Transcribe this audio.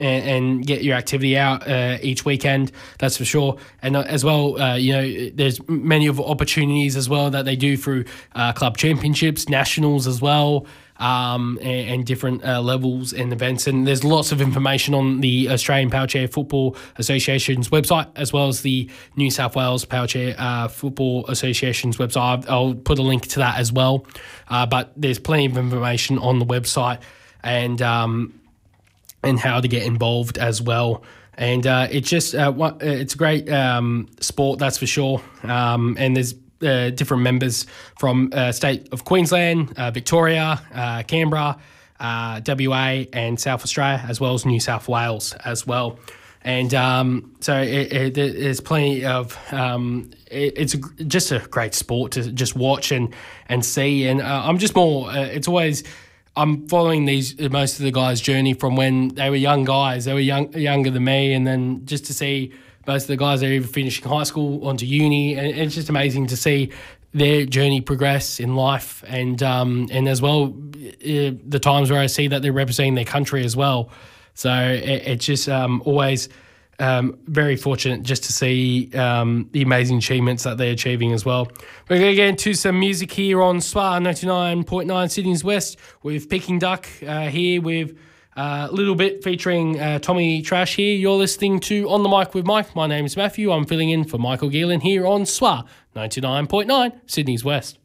and get your activity out each weekend, that's for sure. And as well, there's many of opportunities as well that they do through club championships, nationals as well, and different levels and events. And there's lots of information on the Australian Powerchair Football Association's website, as well as the New South Wales Powerchair Football Association's website. I'll put a link to that as well. But there's plenty of information on the website and how to get involved as well. And it's just it's a great sport, that's for sure. And there's different members from state of Queensland, Victoria, Canberra, WA and South Australia, as well as New South Wales as well. And so there's plenty of it's just a great sport to just watch and see. And I'm just more it's always I'm following most of the guys' journey from when they were young guys. They were younger than me, and then just to see most of the guys that are either finishing high school onto uni, and it's just amazing to see their journey progress in life, and as well the times where I see that they're representing their country as well. So it's just always very fortunate just to see the amazing achievements that they're achieving as well. We're going to get into some music here on SWA 99.9 Sydney's West with Peking Duck here with a little bit featuring Tommy Trash here. You're listening to On the Mic with Mike. My name is Matthew. I'm filling in for Michael Geelan here on SWA 99.9 Sydney's West.